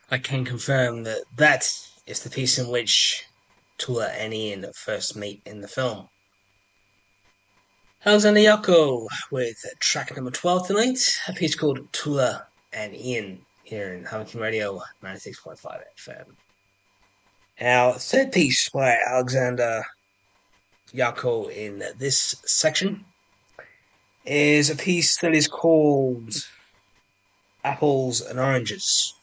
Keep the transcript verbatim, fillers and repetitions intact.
I can confirm that that is the piece in which Tula and Ian first meet in the film. Alexander Yako with track number twelve tonight, a piece called Tula and Ian here in Hamilton Radio ninety-six point five F M. Our third piece by Alexander Yako in this section is a piece that is called Apples and Oranges.